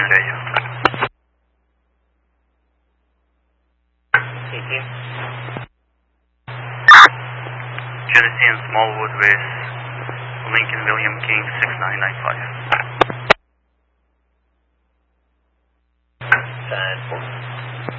Bello. Genesee and Smallwood with Lincoln William King 6995. 10-4.